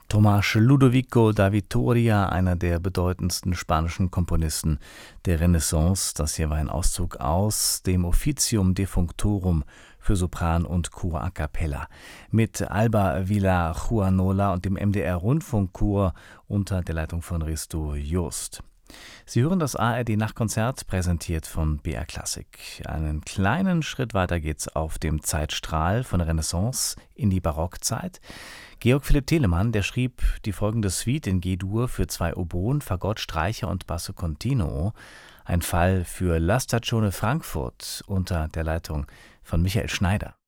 Tomás Ludovico da Vittoria, einer der bedeutendsten spanischen Komponisten der Renaissance. Das hier war ein Auszug aus dem Officium Defunctorum für Sopran und Chor a cappella mit Alba Villajuanola und dem MDR Rundfunkchor unter der Leitung von Risto Just. Sie hören das ARD-Nachtkonzert, präsentiert von BR Classic. Einen kleinen Schritt weiter geht's auf dem Zeitstrahl von der Renaissance in die Barockzeit. Georg Philipp Telemann, der schrieb die folgende Suite in G-Dur für 2 Oboen, Fagott, Streicher und Basso Continuo. Ein Fall für La Stagione Frankfurt unter der Leitung von Michael Schneider.